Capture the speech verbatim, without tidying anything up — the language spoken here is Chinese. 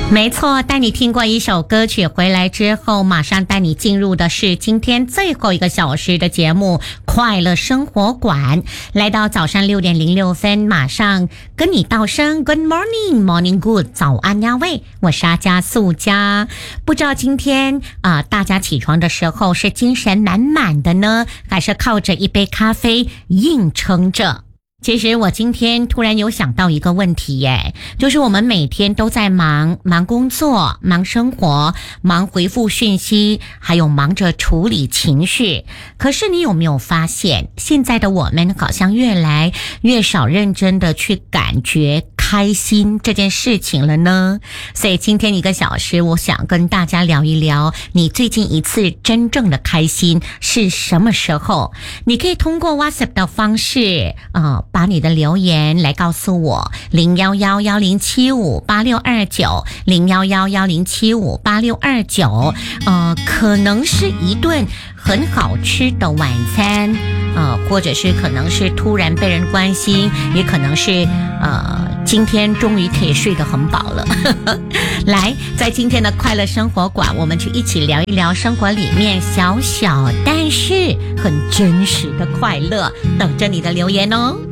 没错，带你听过一首歌曲回来之后，马上带你进入的是今天最后一个小时的节目快乐生活馆。来到早上六点零六分，马上跟你道声 Good morning Morning Good 早安呀喂，我是阿家素家。不知道今天啊、呃，大家起床的时候是精神满满的呢，还是靠着一杯咖啡硬撑着？其实我今天突然有想到一个问题耶，就是我们每天都在忙忙工作、忙生活、忙回复讯息，还有忙着处理情绪。可是你有没有发现，现在的我们好像越来越少认真的去感觉开心这件事情了呢？所以今天一个小时，我想跟大家聊一聊，你最近一次真正的开心是什么时候？你可以通过 WhatsApp 的方式，呃，把你的留言来告诉我，零一一一零七五八六二九，零一一一零七五八六二九，呃，可能是一顿很好吃的晚餐，呃，或者是可能是突然被人关心，也可能是呃，今天终于可以睡得很饱了。来，在今天的快乐生活馆，我们就一起聊一聊生活里面小小但是很真实的快乐，等着你的留言哦。